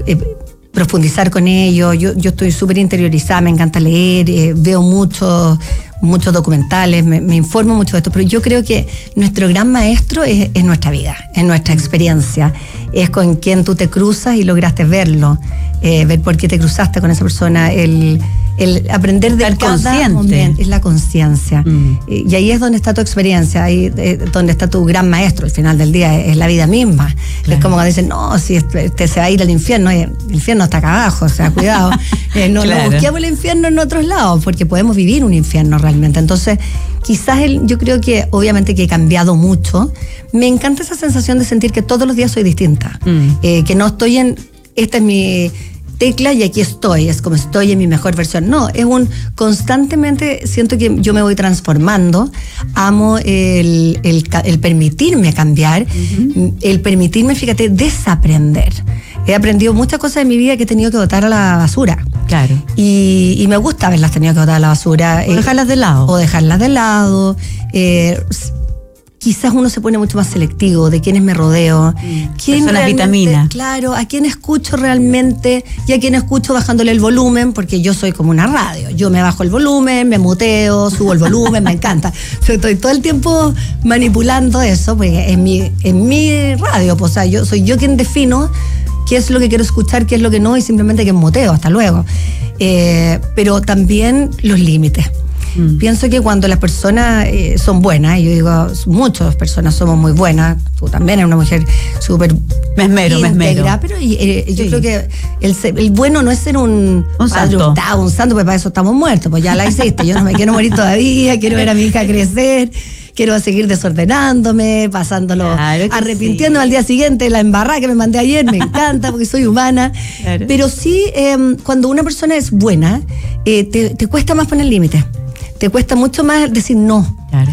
profundizar con ello. Yo estoy súper interiorizada, me encanta leer, veo muchos documentales, me informo mucho de esto, pero yo creo que nuestro gran maestro es nuestra vida, es nuestra experiencia, es con quien tú te cruzas y lograste verlo, ver por qué te cruzaste con esa persona, el aprender de cada momento, es la conciencia. Y ahí es donde está tu experiencia, ahí es donde está tu gran maestro, al final del día es la vida misma. Claro. Es como cuando dicen, no, si se va a ir al infierno, el infierno está acá abajo, o sea, cuidado. No busquemos el infierno en otros lados, porque podemos vivir un infierno realmente. Entonces, quizás yo creo que obviamente que he cambiado mucho. Me encanta esa sensación de sentir que todos los días soy distinta, que no estoy esta es mi tecla y aquí estoy, es como estoy en mi mejor versión. No, es constantemente siento que yo me voy transformando, amo el permitirme cambiar, el permitirme, fíjate, desaprender. He aprendido muchas cosas en mi vida que he tenido que botar a la basura. Claro. Y me gusta haberlas tenido que botar a la basura. O dejarlas de lado. Quizás uno se pone mucho más selectivo de quiénes me rodeo, personas vitaminas. Claro, a quién escucho realmente y a quién escucho bajándole el volumen, porque yo soy como una radio. Yo me bajo el volumen, me muteo, subo el volumen, me encanta. Estoy todo el tiempo manipulando eso, porque en mi radio, pues, o sea, soy yo quien defino qué es lo que quiero escuchar, qué es lo que no, y simplemente que muteo, hasta luego. Pero también los límites. Pienso que cuando las personas son buenas, y yo digo, muchas personas somos muy buenas, tú también eres una mujer súper mesmero. Pero yo creo que el bueno no es ser un santo, porque para eso estamos muertos, pues ya la hiciste, yo no me quiero morir todavía, quiero ver a mi hija crecer, quiero seguir desordenándome, pasándolo, arrepintiéndome al día siguiente, la embarrada que me mandé ayer, me encanta porque soy humana. Claro. Pero sí, cuando una persona es buena, te cuesta más poner límites. Te cuesta mucho más decir no. Claro.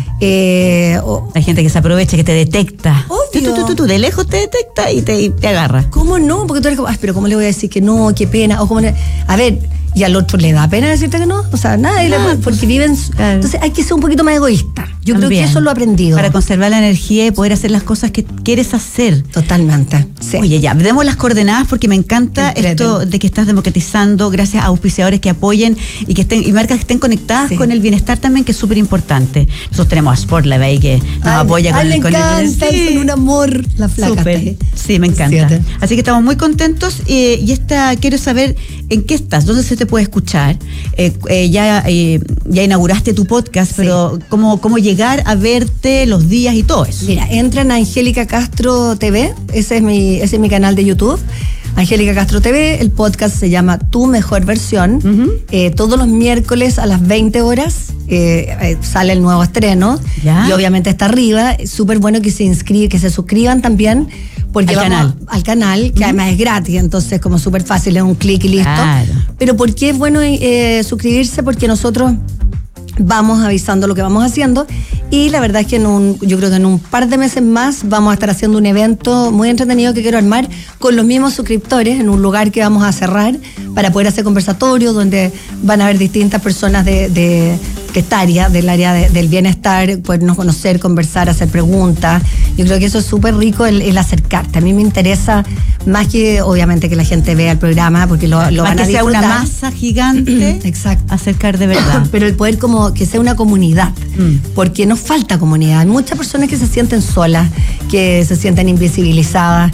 Hay gente que se aprovecha, que te detecta. Obvio. Tú de lejos te detecta y te agarra. ¿Cómo no? Porque tú eres como, pero ¿cómo le voy a decir que no? Qué pena. O a ver, ¿y al otro le da pena decirte que no? O sea, nada, porque viven. Claro. Entonces hay que ser un poquito más egoísta. Yo creo que eso lo he aprendido. Para conservar la energía y poder hacer las cosas que quieres hacer. Totalmente. Sí. Oye, ya, demos las coordenadas porque me encanta esto de que estás democratizando gracias a auspiciadores que apoyen y marcas que estén conectadas con el bienestar también, que es súper importante. Nosotros tenemos a Sportlab ahí que nos apoya con con un amor la flaca. Súper. Sí, me encanta. 7. Así que estamos muy contentos y quiero saber en qué estás, dónde se te puede escuchar. Ya inauguraste tu podcast, pero ¿cómo llegar a verte los días y todo eso? Mira, entran a Angélica Castro TV, ese es mi canal de YouTube. Angélica Castro TV, el podcast se llama Tu Mejor Versión. Todos los miércoles a las 20 horas sale el nuevo estreno. ¿Ya? Y obviamente está arriba. Es súper bueno que se suscriban también. Porque al canal, que además es gratis, entonces como súper fácil, es un clic y listo. Claro. Pero ¿por qué es bueno suscribirse? Porque nosotros vamos avisando lo que vamos haciendo y la verdad es que yo creo que en un par de meses más vamos a estar haciendo un evento muy entretenido que quiero armar con los mismos suscriptores en un lugar que vamos a cerrar para poder hacer conversatorios donde van a haber distintas personas de esta área, del área del bienestar, podernos conocer, conversar, hacer preguntas. Yo creo que eso es súper rico el acercarte. A mí me interesa más que obviamente que la gente vea el programa porque lo van a disfrutar. Que sea una masa gigante. Exacto. Acercar de verdad. Pero el poder como que sea una comunidad, porque nos falta comunidad. Hay muchas personas que se sienten solas, que se sienten invisibilizadas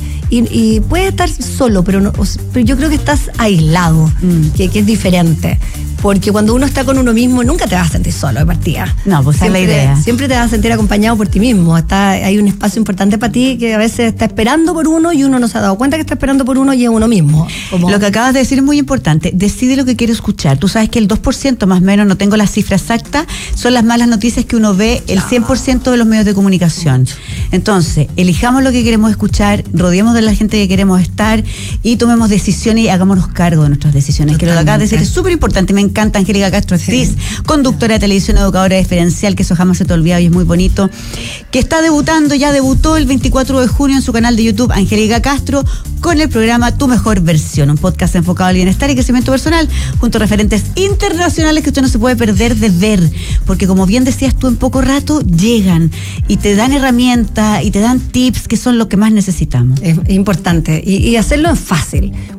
y puedes estar solo, pero yo creo que estás aislado, que es diferente. Porque cuando uno está con uno mismo, nunca te vas a sentir solo de partida. No, pues siempre, es la idea. Siempre te vas a sentir acompañado por ti mismo. Hay un espacio importante para ti que a veces está esperando por uno y uno no se ha dado cuenta que está esperando por uno y es uno mismo. Lo que acabas de decir es muy importante. Decide lo que quieres escuchar. Tú sabes que el 2% más o menos, no tengo la cifra exacta, son las malas noticias que uno ve el 100% de los medios de comunicación. Entonces, elijamos lo que queremos escuchar, rodeemos de la gente que queremos estar y tomemos decisiones y hagámonos cargo de nuestras decisiones. Totalmente. Que lo que acabas de decir es súper importante. Me encanta. Angélica Castro, actriz, conductora de televisión, educadora diferencial, que eso jamás se te olvida y es muy bonito, que está ya debutó el 24 de junio en su canal de YouTube, Angélica Castro, con el programa Tu Mejor Versión, un podcast enfocado al bienestar y crecimiento personal, junto a referentes internacionales que usted no se puede perder de ver, porque como bien decías tú, en poco rato llegan y te dan herramientas y te dan tips que son lo que más necesitamos. Es importante y hacerlo es fácil.